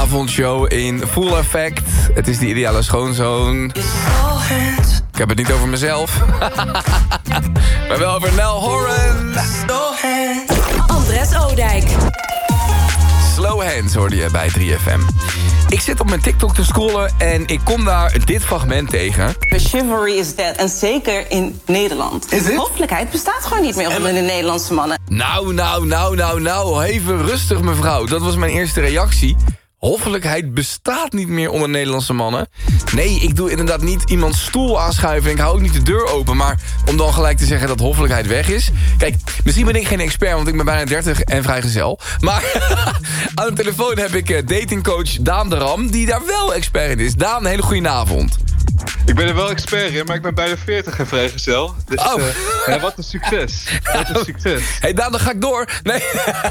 avondshow in full effect. Het is de ideale schoonzoon. Ik heb het niet over mezelf. Maar wel over Nell Horan. Andres Oudijk. Slow Hands hoorde je bij 3FM. Ik zit op mijn TikTok te scrollen en ik kom daar dit fragment tegen. The chivalry is dead. En zeker in Nederland. Is het? Hoffelijkheid bestaat gewoon niet meer onder de Nederlandse mannen. Nou. Even rustig, mevrouw. Dat was mijn eerste reactie. Hoffelijkheid bestaat niet meer onder Nederlandse mannen. Nee, ik doe inderdaad niet iemands stoel aanschuiven en ik hou ook niet de deur open. Maar om dan gelijk te zeggen dat hoffelijkheid weg is. Kijk, misschien ben ik geen expert, want ik ben bijna 30 en vrijgezel. Maar aan de telefoon heb ik datingcoach Daan de Ram, die daar wel expert in is. Daan, een hele goede avond. Ik ben er wel expert in, maar ik ben bijna 40 en vrijgezel. Dus wat een succes. Wat een succes. Hey Daan, dan ga ik door. Nee.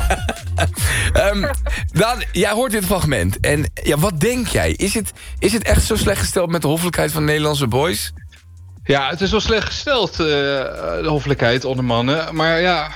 Daan, jij hoort dit fragment. En ja, wat denk jij? Is het echt zo slecht gesteld met de hoffelijkheid van Nederlandse boys? Ja, het is wel slecht gesteld, de hoffelijkheid onder mannen. Maar ja,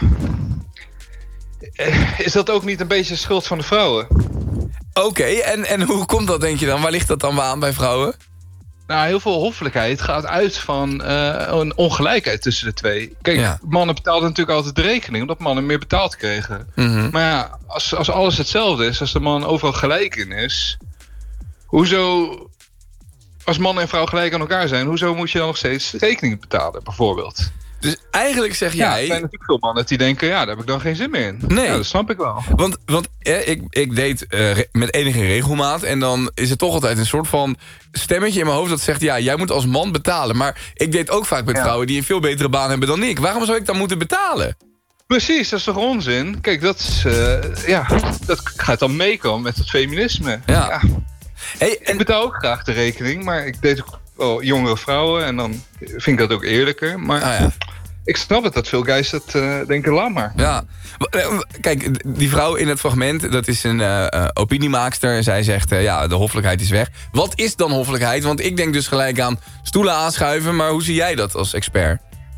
is dat ook niet een beetje schuld van de vrouwen? Oké, en hoe komt dat, denk je dan? Waar ligt dat dan aan bij vrouwen? Nou, heel veel hoffelijkheid gaat uit van een ongelijkheid tussen de twee. Kijk, mannen betaalden natuurlijk altijd de rekening, omdat mannen meer betaald kregen. Mm-hmm. Maar ja, als alles hetzelfde is, als de man overal gelijk in is, hoezo, als man en vrouw gelijk aan elkaar zijn, hoezo moet je dan nog steeds rekening betalen, bijvoorbeeld? Dus eigenlijk zeg jij... Ja, er zijn natuurlijk veel mannen die denken, ja, daar heb ik dan geen zin meer in. Nee. Ja, dat snap ik wel. Want ik date met enige regelmaat en dan is er toch altijd een soort van stemmetje in mijn hoofd dat zegt, ja, jij moet als man betalen. Maar ik date ook vaak met vrouwen die een veel betere baan hebben dan ik. Waarom zou ik dan moeten betalen? Precies, dat is toch onzin? Kijk, dat is, dat gaat dan meekomen met het feminisme. Ja. Hey, ik betaal ook graag de rekening, maar ik date ook wel jongere vrouwen en dan vind ik dat ook eerlijker. Maar ik snap het dat veel guys dat denken, laat maar. Ja, kijk, die vrouw in het fragment, dat is een opiniemaakster. Zij zegt, ja, de hoffelijkheid is weg. Wat is dan hoffelijkheid? Want ik denk dus gelijk aan stoelen aanschuiven, maar hoe zie jij dat als expert?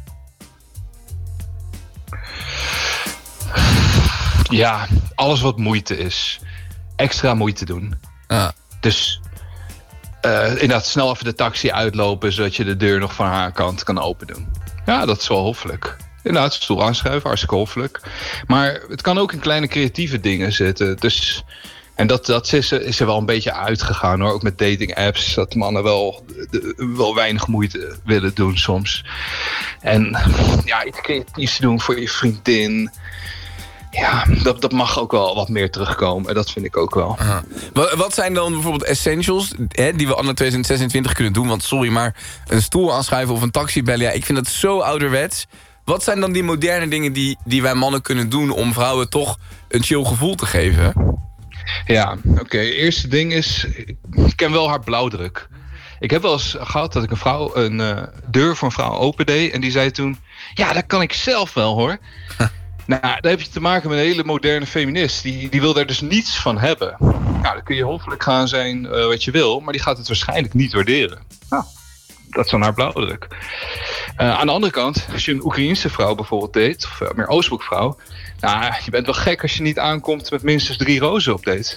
Ja, alles wat moeite is. Extra moeite doen. Dus inderdaad snel even de taxi uitlopen, zodat je de deur nog van haar kant kan open doen. Ja, dat is wel hoffelijk. Inderdaad, stoel aanschuiven, hartstikke hoffelijk. Maar het kan ook in kleine creatieve dingen zitten. Dus, en dat is er wel een beetje uitgegaan, hoor. Ook met dating apps, dat mannen wel weinig moeite willen doen soms. En ja, iets creatiefs doen voor je vriendin. Ja, dat mag ook wel wat meer terugkomen. Dat vind ik ook wel. Wat zijn dan bijvoorbeeld essentials die we anno 2026 kunnen doen? Want sorry, maar een stoel aanschuiven of een taxi bellen, ja, ik vind dat zo ouderwets. Wat zijn dan die moderne dingen die wij mannen kunnen doen om vrouwen toch een chill gevoel te geven? Ja, oké. Eerste ding is, ik ken wel haar blauwdruk. Ik heb wel eens gehad dat ik een deur voor een vrouw open deed en die zei toen, ja, dat kan ik zelf wel, hoor. Nou, daar heb je te maken met een hele moderne feminist. Die wil daar dus niets van hebben. Nou, dan kun je hoffelijk gaan zijn wat je wil, maar die gaat het waarschijnlijk niet waarderen. Nou, dat is dan haar blauwdruk. Aan de andere kant, als je een Oekraïense vrouw bijvoorbeeld date, of meer Oostblokvrouw, nou, je bent wel gek als je niet aankomt met minstens 3 rozen op date.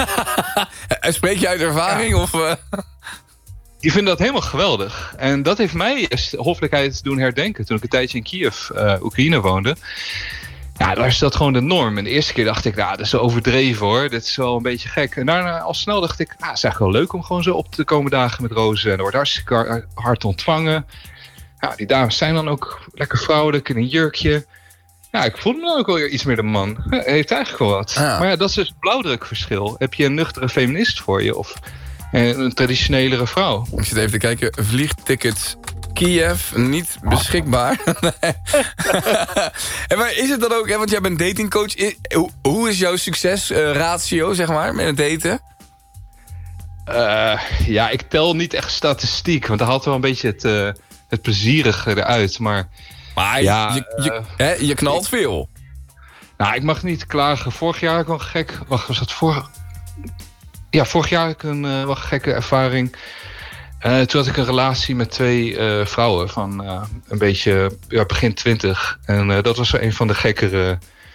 Spreek je uit ervaring? Ja. Of, Die vinden dat helemaal geweldig. En dat heeft mij hoffelijkheid doen herdenken toen ik een tijdje in Kiev, Oekraïne, woonde. Ja, daar is dat gewoon de norm. En de eerste keer dacht ik, nou, dat is zo overdreven, hoor. Dit is wel een beetje gek. En daarna al snel dacht ik, het is eigenlijk wel leuk om gewoon zo op te komen dagen met rozen. En er wordt hartstikke hard ontvangen. Ja, die dames zijn dan ook lekker vrouwelijk in een jurkje. Ja, ik voelde me dan ook wel weer iets meer de man. Ja, heeft eigenlijk wel wat. Ja. Maar ja, dat is dus het blauwdrukverschil. Heb je een nuchtere feminist voor je of een traditionelere vrouw? Ik zit even te kijken. Vliegtickets Kiev, niet beschikbaar. En maar is het dan ook, want jij bent datingcoach. Hoe is jouw succesratio, zeg maar, met het daten? Ja, ik tel niet echt statistiek. Want dat haalt wel een beetje het plezierige eruit. Maar ja, je knalt veel. Nou, ik mag niet klagen. Vorig jaar had ik een gek... Wacht, was dat vorig... Ja, vorig jaar had ik een wel gekke ervaring. Toen had ik een relatie met 2 vrouwen van een beetje begin 20. En dat was een van de gekkere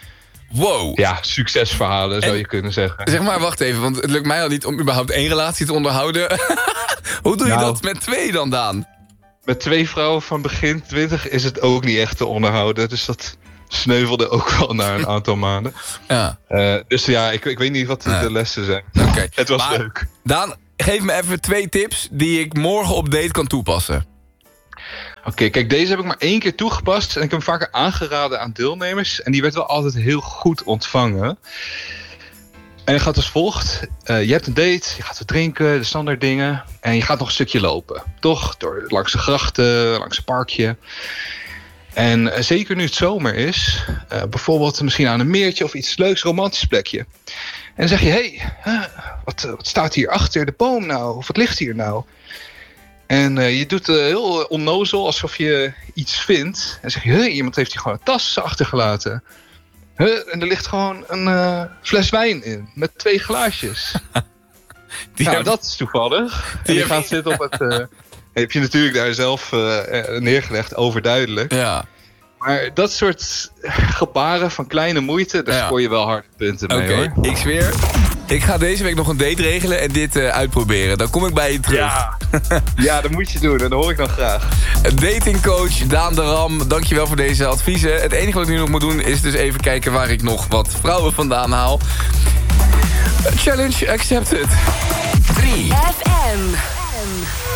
Wow. Ja, succesverhalen zou je kunnen zeggen. Zeg maar, wacht even, want het lukt mij al niet om überhaupt 1 relatie te onderhouden. Hoe doe je dat met 2 dan, Daan? Met 2 vrouwen van begin 20 is het ook niet echt te onderhouden. Dus dat sneuvelde ook wel na een aantal maanden. Ja. Dus ja, ik weet niet wat de lessen zijn. Okay. Het was leuk. Daan, geef me even 2 tips die ik morgen op date kan toepassen. Oké, kijk, deze heb ik maar 1 keer toegepast. En ik heb hem vaker aangeraden aan deelnemers. En die werd wel altijd heel goed ontvangen. En het gaat als volgt. Je hebt een date, je gaat wat drinken, de standaard dingen. En je gaat nog een stukje lopen. Toch? Langs de grachten, langs een parkje. En zeker nu het zomer is. Bijvoorbeeld misschien aan een meertje of iets leuks, romantisch plekje. En dan zeg je, hey, wat staat hier achter de boom nou? Of wat ligt hier nou? En je doet heel onnozel, alsof je iets vindt. En zeg je, hey, iemand heeft hier gewoon een tas achtergelaten. En er ligt gewoon een fles wijn in, met 2 glaasjes. Dat is toevallig. En je gaat zitten op het... heb je natuurlijk daar zelf neergelegd, overduidelijk. Ja. Maar dat soort gebaren van kleine moeite, daar scoor je wel harde punten mee, hoor. Ik zweer, ik ga deze week nog een date regelen en dit uitproberen. Dan kom ik bij je terug. Ja, dat moet je doen en dat hoor ik dan graag. Datingcoach Daan de Ram, dankjewel voor deze adviezen. Het enige wat ik nu nog moet doen is dus even kijken waar ik nog wat vrouwen vandaan haal. Challenge accepted. 3FM.